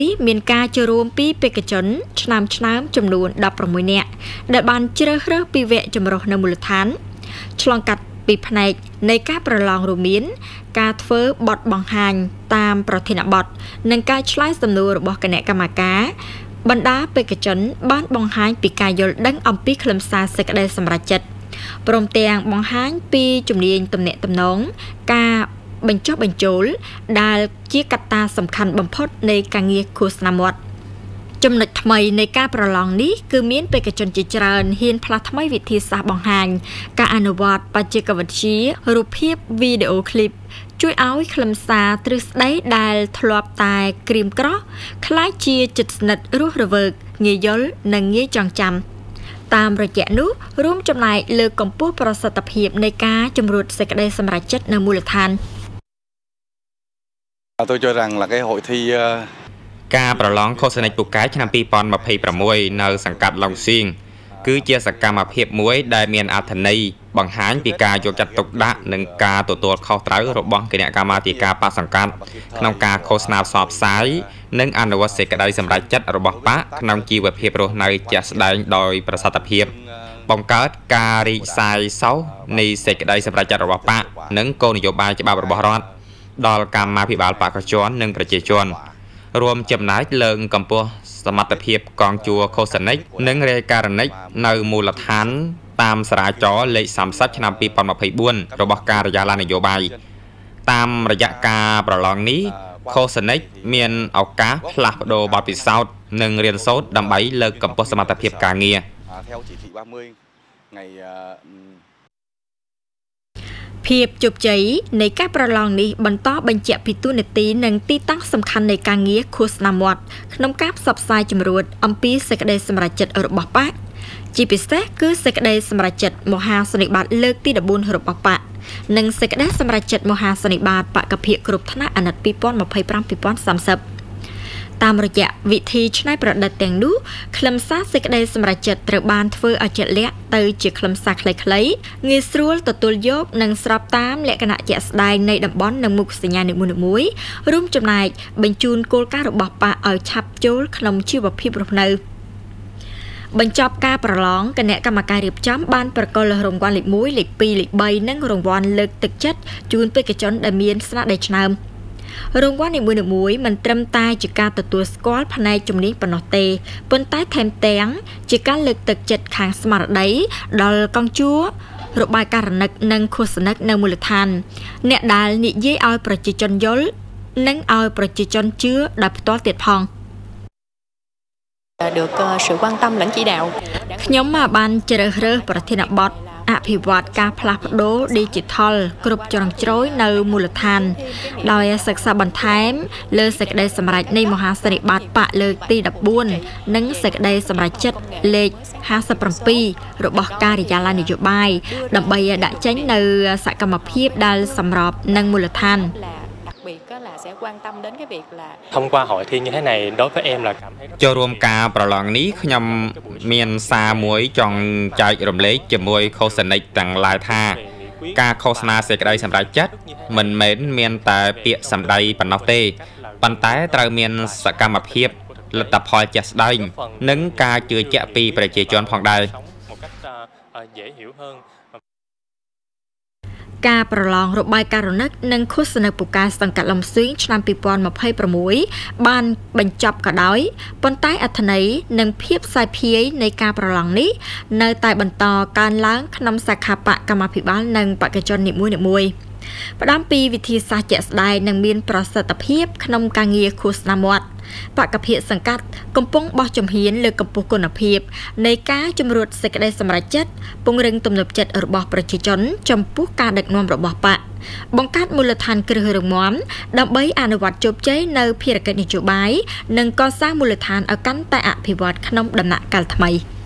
មានការចូលរួមពីបេក្ខជនឆ្នើមចំនួន16នាក់ដែលបានជ្រើសរើសពីវគ្គចម្រុះនៅមូលដ្ឋានឆ្លងកាត់ពីផ្នែកនៃការប្រឡងរួមមានការធ្វើបទបង្ហាញតាមប្រធានបទនិងការឆ្លើយសំណួររបស់គណៈកម្មការបណ្ដាបេក្ខជនបានបង្ហាញពីការយល់ដឹងអំពីខ្លឹមសារសេចក្តីសម្រេចចិត្តព្រមទាំងបង្ហាញពីជំនាញទំនាក់ទំនងការបញ្ចុះបញ្ចូលដែលជាកត្តាសំខាន់បំផុតនៃការងារឃោសនាម៉ូដចំណុចថ្មីនៃការប្រឡងនេះគឺមានបេក្ខជនជាច្រើនហ៊ានផ្លាស់ថ្មីវិធីសាស្ត្របង្ហាញការអនុវត្តបច្ចេកវិទ្យារូបភាពវីដេអូឃ្លីបជួយឲ្យខ្លឹមសារទ្រឹស្ដីដែលធ្លាប់តែក្រៀមក្រោះក្លាយជាជិតស្និទ្ធរស់រវើកងាយយល់និងងាយចងចាំតាមរយៈនោះរួមចំណែកលើកកម្ពស់ប្រសិទ្ធភាពនៃការជំរុញសេចក្តីសម្រេចចិត្តនៅមូលដ្ឋាន Tôi cho rằng là cái hội thi ការប្រឡងឃោសនិកពូកែឆ្នាំ2026នៅសង្កាត់ឡុងសៀងគឺជាសកម្មភាពមួយដែលមានអត្ថន័យបង្ហាញពីការយកចិត្តទុកដាក់និងការទទួលខុសត្រូវរបស់គណៈកម្មាធិការបកសង្កាត់ក្នុងការឃោសនាផ្សព្វផ្សាយនិងអនុវត្តសេចក្តីសម្រេចចិត្តរបស់បកក្នុងជីវភាពរស់នៅជាក់ស្ដែងដោយប្រសិទ្ធភាពបង្កើតការរីកសាយសោនៃសេចក្តីសម្រេចចិត្តរបស់បកនិងគោលនយោបាយច្បាប់របស់រដ្ឋដល់កម្មាភិបាលបកជននិងប្រជាជនរួមចំណែកលើកកម្ពស់សមត្ថភាពកងជួរឃោសនិកនិងរាយការណ៍នៅមូលដ្ឋានតាមសារាចរណ៍លេខ30ឆ្នាំ2024របស់ការិយាល័យនយោបាយតាមរយៈការប្រឡងនេះឃោសនិកមានឱកាសផ្លាស់ប្ដូរបទពិសោធន៍និងរៀនសូត្រដើម្បីលើកកម្ពស់សមត្ថភាពការងារភាពជោគជ័យនៃការប្រឡងនេះបន្តបញ្ជាក់ពីទូនាទីនិងទីតាំងសំខាន់នៃការងារឃោសនាម៉ូដក្នុងការផ្សព្វផ្សាយជំរួតអំពីសេចក្តីសម្រេចចិត្តរបស់បកជាពិសេសគឺសេចក្តីសម្រេចចិត្តមហាសន្និបាតលើកទី14របស់បកនិងសេចក្តីសម្រេចចិត្តមហាសន្និបាតបកភិកគ្រប់ថ្នាក់អាណត្តិ2025-2030តាមរយៈវិធីច្នៃប្រឌិតទាំងនោះខ្លឹមសារសេចក្តីសម្រេចចិត្តត្រូវបានធ្វើឲ្យជាក់លាក់ទៅជាខ្លឹមសារខ្លីៗងាយស្រួលទទួលយកនិងស្របតាមលក្ខណៈជាក់ស្ដែងនៃតំបន់និងមុខសញ្ញានីមួយៗរួមចំណែកបញ្ជូនគោលការណ៍របស់បកឲ្យឆាប់ចូលក្នុងជីវភាពរស់នៅបញ្ចប់ការប្រឡងគណៈកម្មការរៀបចំបានប្រកល់រង្វាន់លេខ1លេខ2លេខ3និងរង្វាន់លើកទឹកចិត្តជូនបេក្ខជនដែលមានស្នាដៃឆ្នើមរង្វាន់នីមួយៗមិនត្រឹមតែជាការទទួលស្គាល់ផ្នែកជំនាញប៉ុណ្ណោះទេប៉ុន្តែថែមទាំងជាការលើកទឹកចិត្តខាងស្មារតីដល់កងជួររបាយការណ៍និងឃោសនិកនៅមូលដ្ឋានអ្នកដែលនិយាយឲ្យប្រជាជនយល់និងឲ្យប្រជាជនជឿដោយផ្ទាល់ទៀតផងខ្ញុំបានជ្រើសរើសប្រធានបទអភិវឌ្ឍការផ្លាស់ប្ដូរ Digital គ្រប់ជ្រុងជ្រោយនៅមូលដ្ឋានដោយសិក្សាបន្ថែមលើសេចក្តីសម្រេចនៃមហាសន្និបាតបកលើកទី14និងសេចក្តីសម្រេចចិត្តលេខ57របស់ការិយាល័យនយោបាយដើម្បីដាក់ចេញនៅសកម្មភាពដែលសម្របនឹងមូលដ្ឋាន Thông qua hội thi như thế này đối với em là cảm thấy ចូលរួមការប្រឡងនេះខ្ញុំមានសារមួយចង់ចែករំលែកជាមួយឃោសនិកទាំងឡាយថាការឃោសនាសេចក្តីសម្រេចចិត្តមិនមែនមានតែពាក្យសម្ដីប៉ុណ្ណោះទេប៉ុន្តែត្រូវមានសកម្មភាពលទ្ធផលជាក់ស្ដែងនិងការជឿជាក់ពីប្រជាជនផងដែរការប្រឡងរបាយការណ៍និងឃោសនាពូកែសង្កាត់លំសៀងឆ្នាំ2026បានបញ្ចប់ក៏ដោយប៉ុន្តែអត្ថន័យនិងភាពសាយភាយនៃការប្រឡងនេះនៅតែបន្តកើនឡើងក្នុងសាខាបកកម្មាភិបាលនិងបេក្ខជននីមួយៗផ្ដើមពីវិធីសាស្ត្រជាក់ស្ដែងនិងមានប្រសិទ្ធភាពក្នុងការងារឃោសនាម៉ូដបកភិកសង្កាត់កំពុងបោះជំហានលើកកម្ពស់គុណភាពនៃការជំរុញសេចក្តីសម្រេចចិត្តពង្រឹងទំនុកចិត្តរបស់ប្រជាជនចំពោះការដឹកនាំរបស់បកបង្កើតមូលដ្ឋានគ្រឹះរឹងមាំដើម្បីអនុវត្តជោគជ័យនៅភារកិច្ចនយោបាយនិងកសាងមូលដ្ឋានឲ្យកាន់តែអភិវឌ្ឍក្នុងដំណាក់កាលថ្មី